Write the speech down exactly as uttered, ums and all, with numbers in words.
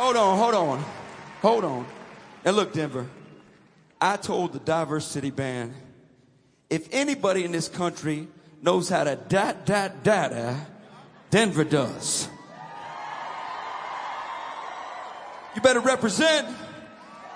hold on, hold on, hold on. And look, Denver, I told the Diverse City Band, if anybody in this country knows how to dat, dat, data, Denver does. You better represent.